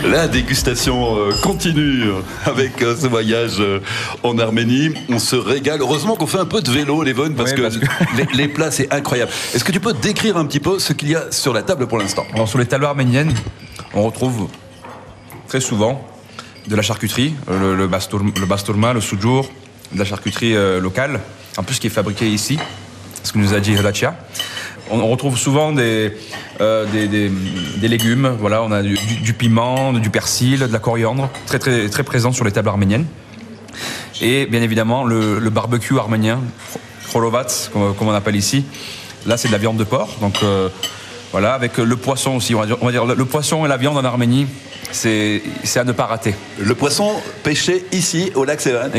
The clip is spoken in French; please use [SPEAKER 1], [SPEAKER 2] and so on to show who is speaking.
[SPEAKER 1] La dégustation continue avec ce voyage en Arménie. On se régale. Heureusement qu'on fait un peu de vélo, Levon, parce que les plats, c'est incroyable. Est-ce que tu peux décrire un petit peu ce qu'il y a sur la table pour l'instant?
[SPEAKER 2] Alors, sur les tables arméniennes, on retrouve très souvent de la charcuterie, le basturma, le soujour, de la charcuterie locale, en plus qui est fabriquée ici, ce que nous a dit Helacia. On retrouve souvent des légumes, voilà, on a du piment, du persil, de la coriandre, très, très, très présent sur les tables arméniennes. Et bien évidemment, le barbecue arménien, kholovats, comme on appelle ici. Là, c'est de la viande de porc, donc voilà, avec le poisson aussi. On va dire le poisson et la viande en Arménie, c'est à ne pas rater.
[SPEAKER 1] Le poisson pêché ici, au lac Sévan.